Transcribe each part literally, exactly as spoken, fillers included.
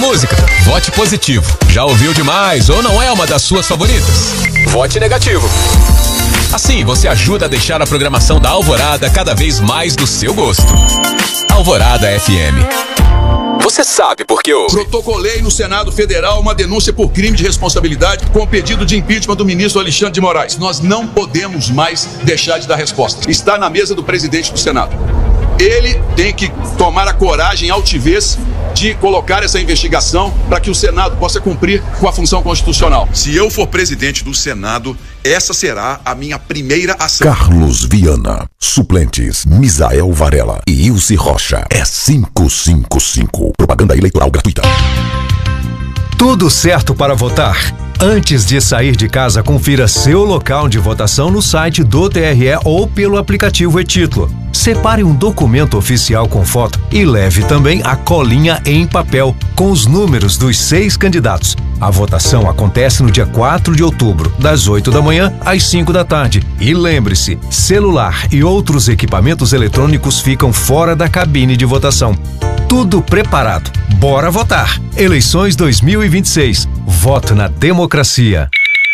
música? Vote positivo. Já ouviu demais ou não é uma das suas favoritas? Vote negativo. Assim, você ajuda a deixar a programação da Alvorada cada vez mais do seu gosto. Alvorada F M. Você sabe por que houve? Protocolei no Senado Federal uma denúncia por crime de responsabilidade com o pedido de impeachment do ministro Alexandre de Moraes. Nós não podemos mais deixar de dar resposta. Está na mesa do presidente do Senado. Ele tem que tomar a coragem e a altivez de colocar essa investigação para que o Senado possa cumprir com a função constitucional. Se eu for presidente do Senado, essa será a minha primeira ação. Carlos Viana, suplentes Misael Varela e Ilse Rocha. É cinco cinco cinco. Propaganda eleitoral gratuita. Tudo certo para votar? Antes de sair de casa, confira seu local de votação no site do T R E ou pelo aplicativo e-Título. Separe um documento oficial com foto e leve também a colinha em papel com os números dos seis candidatos. A votação acontece no dia quatro de outubro, das oito da manhã às cinco da tarde. E lembre-se, celular e outros equipamentos eletrônicos ficam fora da cabine de votação. Tudo preparado. Bora votar! Eleições dois mil e vinte e seis. Voto na democracia.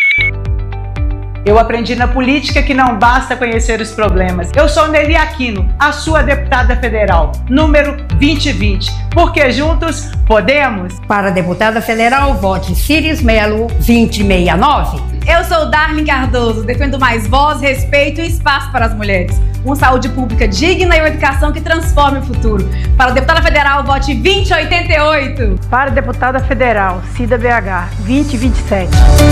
Eu aprendi na política que não basta conhecer os problemas. Eu sou Nelly Aquino, a sua deputada federal, número vinte e vinte. Porque juntos podemos. Para deputada federal, vote Círis Melo vinte e sessenta e nove. Eu sou Darlene Cardoso, defendo mais voz, respeito e espaço para as mulheres. Uma saúde pública digna e uma educação que transforme o futuro. Para a deputada federal, vote vinte e oitenta e oito. Para a deputada federal, Cida B H, vinte e vinte e sete.